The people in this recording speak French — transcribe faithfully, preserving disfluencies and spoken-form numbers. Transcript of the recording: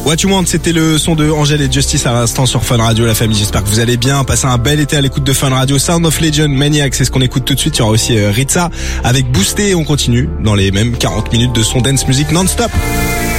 What You Want, c'était le son de Angèle et Justice à l'instant sur Fun Radio, la famille. J'espère que vous allez bien. Passez un bel été à l'écoute de Fun Radio. Sound of Legend, Maniac, c'est ce qu'on écoute tout de suite. Il y aura aussi euh, Ritza avec Boosté. On continue dans les mêmes quarante minutes de son dance music non-stop.